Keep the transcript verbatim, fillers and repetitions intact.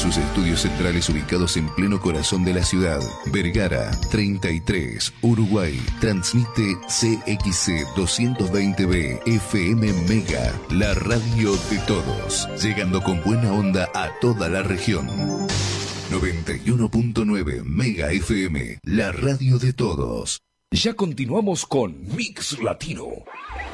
sus estudios centrales ubicados en pleno corazón de la ciudad. Vergara treinta y tres, Uruguay. Transmite C X C doscientos veinte B F M Mega, la radio de todos, llegando con buena onda a toda la región. noventa y uno punto nueve Mega F M, la radio de todos. Ya continuamos con Mix Latino.